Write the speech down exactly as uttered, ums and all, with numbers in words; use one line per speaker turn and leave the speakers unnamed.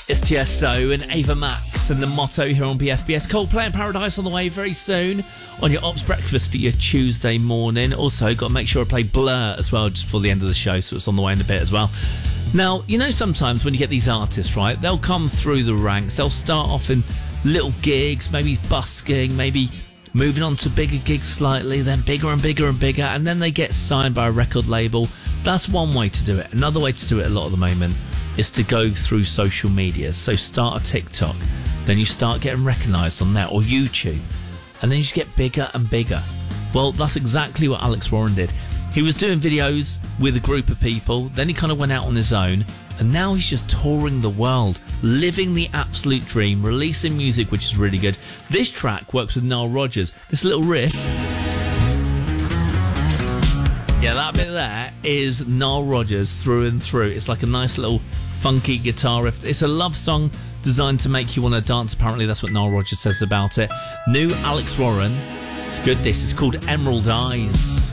It's Tiesto and Ava Max and The Motto here on B F B S. Coldplay in Paradise on the way very soon on your Ops Breakfast for your Tuesday morning. Also, got to make sure I play Blur as well just before the end of the show, so it's on the way in a bit as well. Now, you know, sometimes when you get these artists, right, they'll come through the ranks. They'll start off in little gigs, maybe busking, maybe moving on to bigger gigs slightly, then bigger and bigger and bigger, and then they get signed by a record label. That's one way to do it. Another way to do it a lot at the moment is to go through social media. So start a TikTok, then you start getting recognised on that, or YouTube, and then you just get bigger and bigger. Well, that's exactly what Alex Warren did. He was doing videos with a group of people, then he kind of went out on his own, and now he's just touring the world, living the absolute dream, releasing music which is really good. This track works with Nile Rodgers. This little riff, yeah, that bit there is Nile Rodgers through and through. It's like a nice little funky guitar riff. It's a love song designed to make you want to dance. Apparently that's what Nile Rodgers says about it. New Alex Warren. It's good, this. It's called Emerald Eyes.